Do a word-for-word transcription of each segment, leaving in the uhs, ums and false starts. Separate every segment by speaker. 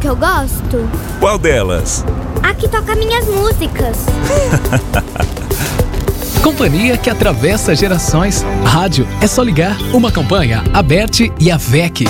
Speaker 1: que eu gosto?
Speaker 2: Qual delas?
Speaker 1: A que toca minhas músicas.
Speaker 3: Companhia que atravessa gerações. Rádio é só ligar. Uma campanha, a Berti e a V E C.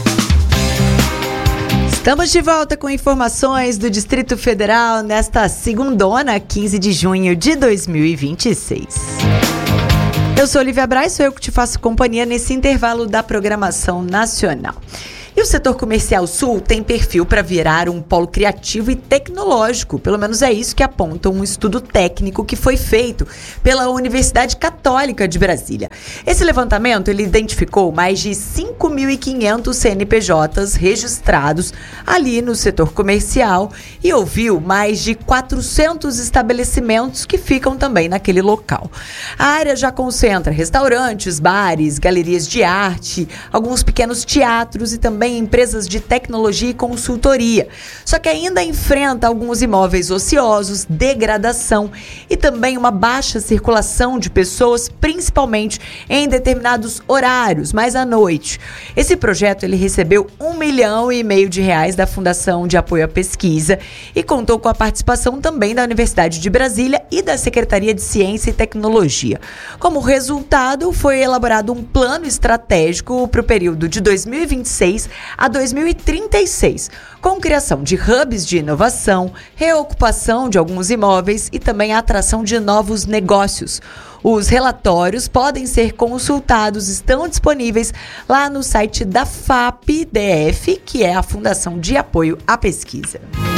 Speaker 4: Estamos de volta com informações do Distrito Federal nesta segundona, quinze de junho de dois mil e vinte e seis. Eu sou Olivia Braz, sou eu que te faço companhia nesse intervalo da programação nacional. E o setor comercial sul tem perfil para virar um polo criativo e tecnológico. Pelo menos é isso que aponta um estudo técnico que foi feito pela Universidade Católica de Brasília. Esse levantamento ele identificou mais de cinco mil e quinhentos C N P Js registrados ali no setor comercial e ouviu mais de quatrocentos estabelecimentos que ficam também naquele local. A área já concentra restaurantes, bares, galerias de arte, alguns pequenos teatros e também empresas de tecnologia e consultoria. Só que ainda enfrenta alguns imóveis ociosos, degradação e também uma baixa circulação de pessoas, principalmente em determinados horários, mais à noite. Esse projeto ele recebeu um milhão e meio de reais da Fundação de Apoio à Pesquisa e contou com a participação também da Universidade de Brasília e da Secretaria de Ciência e Tecnologia. Como resultado, foi elaborado um plano estratégico para o período de dois mil e vinte e seis a dois mil e trinta e seis, com criação de hubs de inovação, reocupação de alguns imóveis e também a atração de novos negócios. Os relatórios podem ser consultados, estão disponíveis lá no site da F A P D F, que é a Fundação de Apoio à Pesquisa.